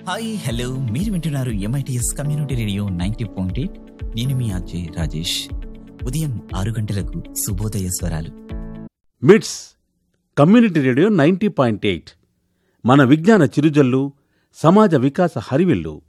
Hi hello, మీరు వింటున్నారు MITS community radio 90.8. నేను మీ అజయ్ రాజేష్. ఉదయం 6 గంటలకు శుభోదయ స్వరాలు. మిట్స్ కమ్యూనిటీ రేడియో 90.8 మన విజ్ఞాన చిరుజల్లు, సమాజ వికాస హరివిల్లు.